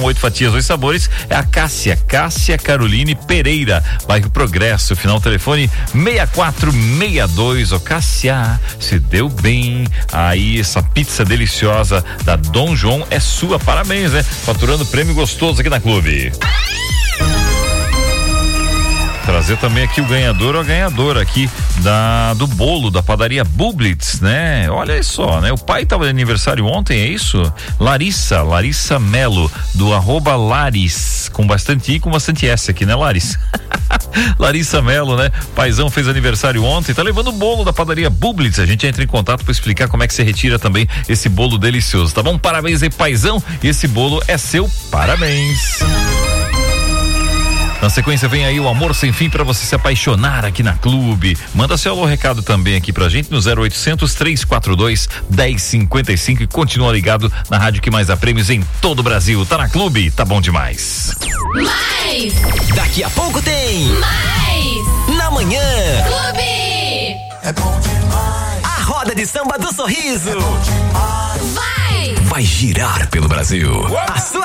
8 fatias, 2 sabores, é a Cássia Caroline Pereira, bairro Progresso, final telefone 6462. Ô Cássia, se deu bem, aí essa pizza deliciosa da Dom João é sua, parabéns, né? Faturando prêmio gostoso aqui na Clube. Trazer também aqui o ganhador ou a ganhadora aqui do bolo da padaria Bublitz, né? Olha só, né? O pai tava de aniversário ontem, é isso? Larissa Melo, do @Laris, com bastante I, com bastante S aqui, né, Laris? Larissa Melo, né? Paizão fez aniversário ontem, tá levando o bolo da padaria Bublitz. A gente entra em contato para explicar como é que você retira também esse bolo delicioso, tá bom? Parabéns aí, paizão. Esse bolo é seu, parabéns. Na sequência vem aí o Amor Sem Fim, para você se apaixonar aqui na Clube. Manda seu alô recado também aqui pra gente no 0800 342 1055 e continua ligado na rádio que mais dá prêmios em todo o Brasil. Tá na Clube, tá bom demais. Mais! Daqui a pouco tem Mais! Na Manhã. Clube! É bom demais. A roda de samba do sorriso. É bom demais. Vai! Vai girar pelo Brasil. A sua